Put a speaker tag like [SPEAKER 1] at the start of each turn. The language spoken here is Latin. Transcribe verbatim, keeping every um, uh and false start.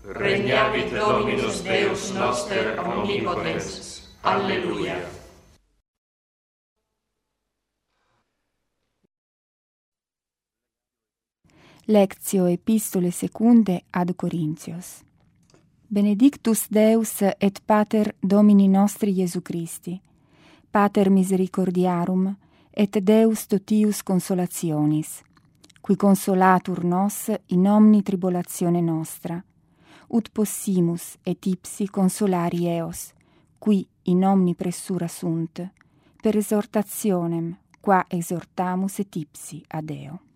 [SPEAKER 1] Regnavit Dominus Deus noster omnipotens. Alleluia.
[SPEAKER 2] Lectio Epistole secunde ad Corinthios. Benedictus Deus et Pater Domini nostri Iesu Christi, Pater misericordiarum et Deus totius consolationis, qui consolatur nos in omni tribulatione nostra, ut possimus et ipsi consolari eos, qui in omni pressura sunt, per esortationem qua exhortamus et ipsi ad Deo.